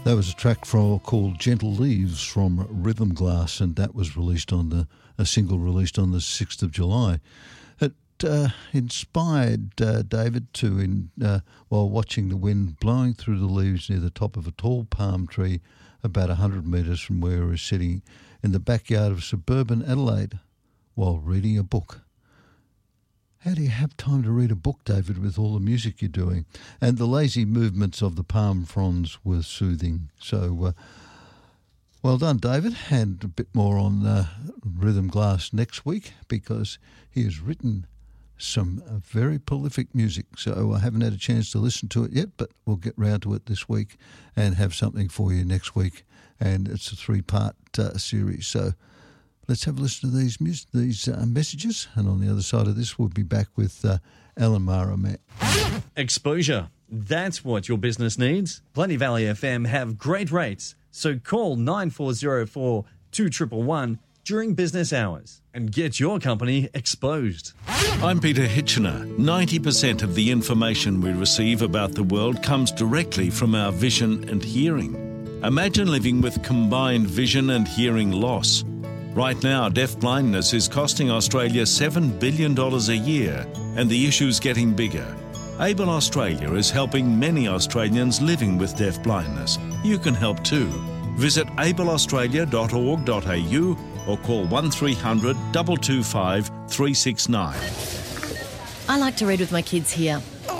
That was a track called Gentle Leaves from Rhythm Glass, and that was released on a single released on the 6th of July. It inspired David to, while watching the wind blowing through the leaves near the top of a tall palm tree about 100 metres from where he was sitting in the backyard of suburban Adelaide while reading a book. How do you have time to read a book, David, with all the music you're doing? And the lazy movements of the palm fronds were soothing. So well done, David. And a bit more on Rhythm Glass next week, because he has written some very prolific music. So I haven't had a chance to listen to it yet, but we'll get round to it this week and have something for you next week. And it's a 3-part series. So let's have a listen to these messages, and on the other side of this, we'll be back with Alan Mara. Exposure. That's what your business needs. Plenty Valley FM have great rates, so call 9404 2111 during business hours and get your company exposed. I'm Peter Hitchener. 90% of the information we receive about the world comes directly from our vision and hearing. Imagine living with combined vision and hearing loss. Right now, deafblindness is costing Australia $7 billion a year, and the issue's getting bigger. Able Australia is helping many Australians living with deafblindness. You can help too. Visit ableaustralia.org.au or call 1300 225 369. I like to read with my kids here.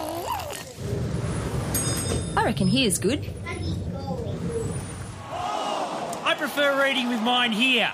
I reckon here's good. I prefer reading with mine here.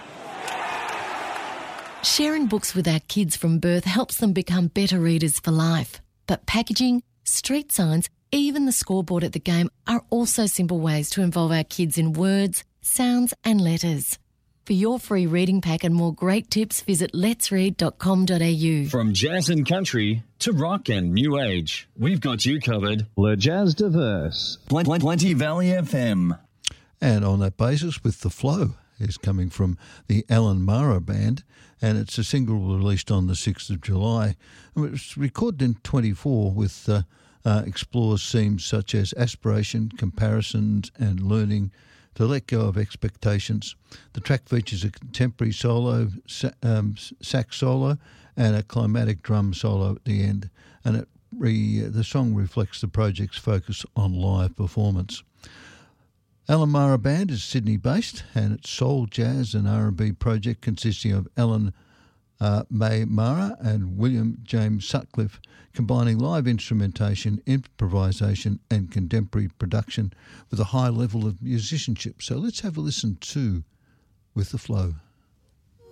Sharing books with our kids from birth helps them become better readers for life. But packaging, street signs, even the scoreboard at the game are also simple ways to involve our kids in words, sounds and letters. For your free reading pack and more great tips, visit letsread.com.au. From jazz and country to rock and new age, we've got you covered. Le Jazz Diverse. Plenty Valley FM. And on that basis, With the Flow is coming from the Alan Mara Band, and it's a single released on the 6th of July. It was recorded in 24 with explores themes such as aspiration, comparisons and learning to let go of expectations. The track features a contemporary solo, sax solo and a climatic drum solo at the end, and the song reflects the project's focus on live performance. Alan Mara Band is Sydney-based, and its soul, jazz and R&B project consisting of Ellen May Mara and William James Sutcliffe, combining live instrumentation, improvisation and contemporary production with a high level of musicianship. So let's have a listen to With the Flow.